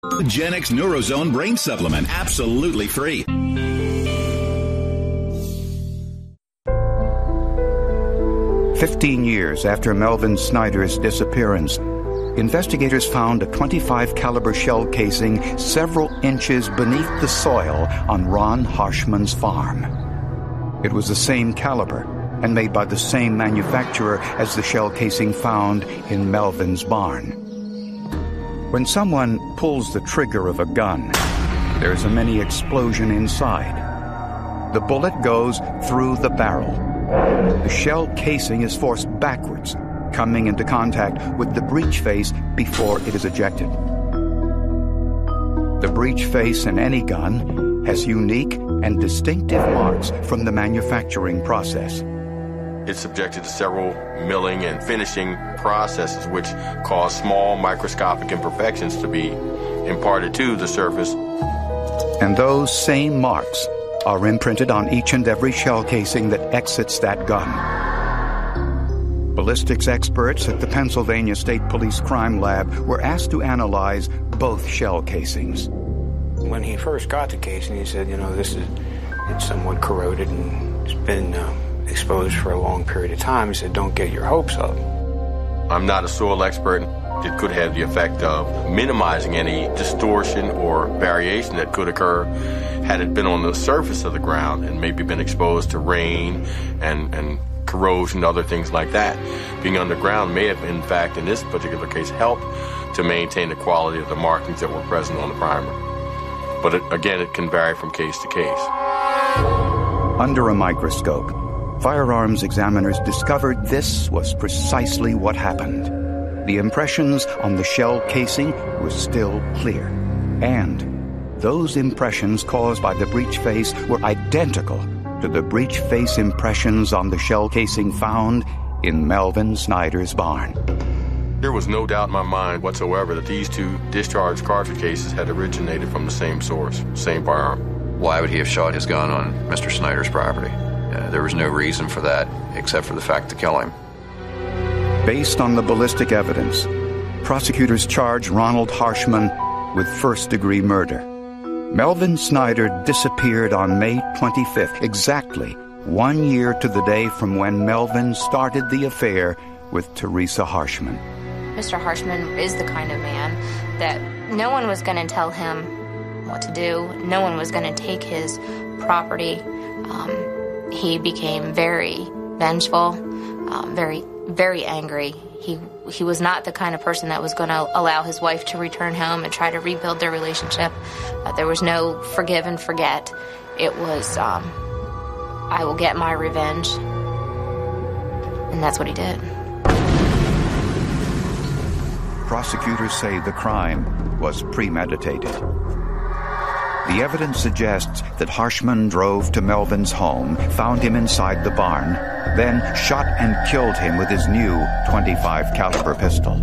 Genix Neurozone Brain Supplement, absolutely free. "15 years after Melvin Snyder's disappearance, investigators found a .25 caliber shell casing several inches beneath the soil on Ron Harshman's farm. It was the same caliber and made by the same manufacturer as the shell casing found in Melvin's barn. When someone pulls the trigger of a gun, there's a mini explosion inside. The bullet goes through the barrel. The shell casing is forced backwards, coming into contact with the breech face before it is ejected. The breech face in any gun has unique and distinctive marks from the manufacturing process. It's subjected to several milling and finishing processes which cause small microscopic imperfections to be imparted to the surface. And those same marks are imprinted on each and every shell casing that exits that gun. Ballistics experts at the Pennsylvania State Police Crime Lab were asked to analyze both shell casings. When he first got the casing, he said, it's somewhat corroded and it's been exposed for a long period of time. He said, don't get your hopes up. I'm not a soil expert. It could have the effect of minimizing any distortion or variation that could occur had it been on the surface of the ground and maybe been exposed to rain and corrosion, other things like that. Being underground may have, in fact, in this particular case, helped to maintain the quality of the markings that were present on the primer. But again, it can vary from case to case. Under a microscope, firearms examiners discovered this was precisely what happened. The impressions on the shell casing were still clear, and those impressions caused by the breech face were identical to the breech face impressions on the shell casing found in Melvin Snyder's barn. There was no doubt in my mind whatsoever that these two discharged cartridge cases had originated from the same source, same firearm. Why would he have shot his gun on Mr. Snyder's property? There was no reason for that except for the fact to kill him. Based on the ballistic evidence, prosecutors charged Ronald Harshman with first-degree murder. Melvin Snyder disappeared on May 25th, exactly 1 year to the day from when Melvin started the affair with Teresa Harshman. Mr. Harshman is the kind of man that no one was going to tell him what to do. No one was going to take his property. He became very vengeful, very, very angry. He was not the kind of person that was going to allow his wife to return home and try to rebuild their relationship. There was no forgive and forget. It was, I will get my revenge. And that's what he did. Prosecutors say the crime was premeditated. The evidence suggests that Harshman drove to Melvin's home, found him inside the barn, then shot and killed him with his new .25 caliber pistol.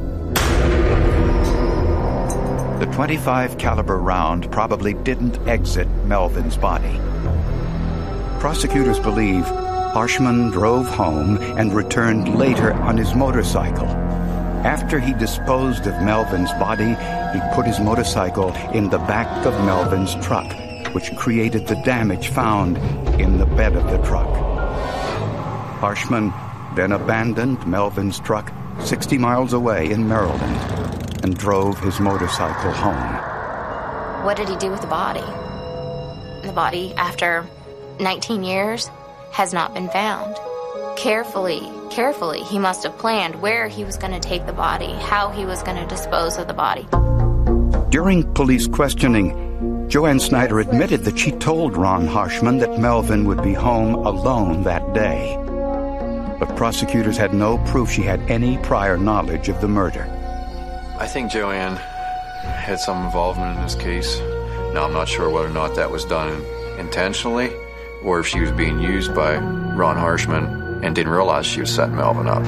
The .25 caliber round probably didn't exit Melvin's body. Prosecutors believe Harshman drove home and returned later on his motorcycle. After he disposed of Melvin's body, he put his motorcycle in the back of Melvin's truck, which created the damage found in the bed of the truck. Harshman then abandoned Melvin's truck 60 miles away in Maryland and drove his motorcycle home. What did he do with the body? The body, after 19 years, has not been found. Carefully, he must have planned where he was going to take the body, how he was going to dispose of the body. During police questioning, Joanne Snyder admitted that she told Ron Harshman that Melvin would be home alone that day. But prosecutors had no proof she had any prior knowledge of the murder. I think Joanne had some involvement in this case. Now, I'm not sure whether or not that was done intentionally or if she was being used by Ron Harshman and didn't realize she was setting Melvin up.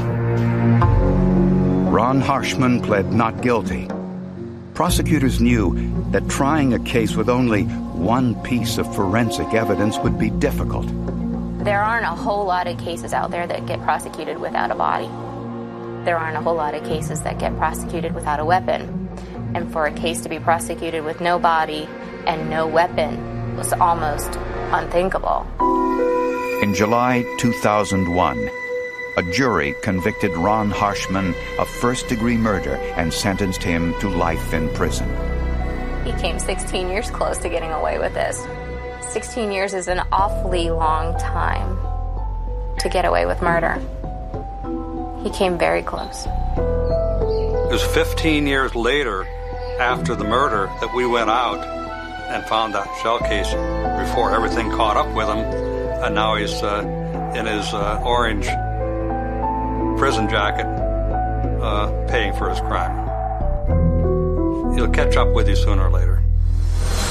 Ron Harshman pled not guilty. Prosecutors knew that trying a case with only one piece of forensic evidence would be difficult. There aren't a whole lot of cases out there that get prosecuted without a body. There aren't a whole lot of cases that get prosecuted without a weapon. And for a case to be prosecuted with no body and no weapon was almost unthinkable. In July 2001, a jury convicted Ron Harshman of first-degree murder and sentenced him to life in prison. He came 16 years close to getting away with this. 16 years is an awfully long time to get away with murder. He came very close. It was 15 years later, after the murder, that we went out and found that shell case before everything caught up with him, and now he's in his orange prison jacket paying for his crime. He'll catch up with you sooner or later.